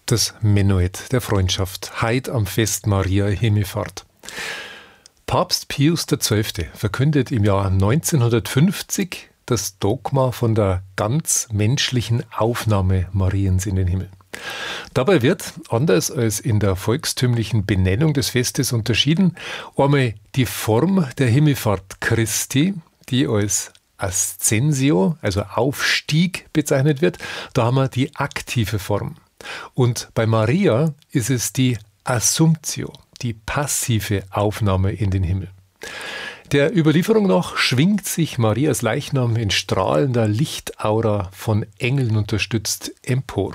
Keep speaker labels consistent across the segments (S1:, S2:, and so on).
S1: Das Menuett der Freundschaft, heit am Fest Maria Himmelfahrt. Papst Pius XII. Verkündet im Jahr 1950 das Dogma von der ganz menschlichen Aufnahme Mariens in den Himmel. Dabei wird, anders als in der volkstümlichen Benennung des Festes unterschieden, einmal die Form der Himmelfahrt Christi, die als Ascensio, also Aufstieg bezeichnet wird. Da haben wir die aktive Form. Und bei Maria ist es die Assumptio, die passive Aufnahme in den Himmel. Der Überlieferung nach schwingt sich Marias Leichnam in strahlender Lichtaura von Engeln unterstützt empor.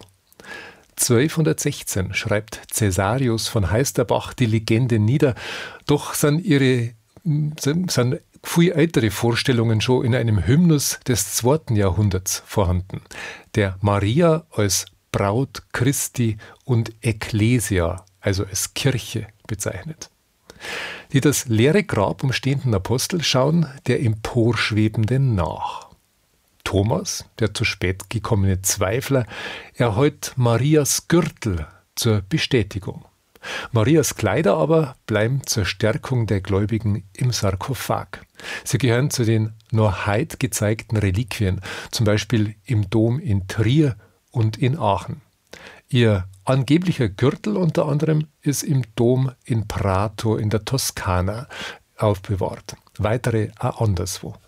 S1: 1216 schreibt Cäsarius von Heisterbach die Legende nieder, doch sind viel ältere Vorstellungen schon in einem Hymnus des 2. Jahrhunderts vorhanden, der Maria als Braut Christi und Ecclesia, also als Kirche, bezeichnet. Die das leere Grab umstehenden Apostel schauen der Emporschwebenden nach. Thomas, der zu spät gekommene Zweifler, erhält Marias Gürtel zur Bestätigung. Marias Kleider aber bleiben zur Stärkung der Gläubigen im Sarkophag. Sie gehören zu den nur heute gezeigten Reliquien, zum Beispiel im Dom in Trier und in Aachen. Ihr angeblicher Gürtel unter anderem ist im Dom in Prato in der Toskana aufbewahrt. Weitere auch anderswo.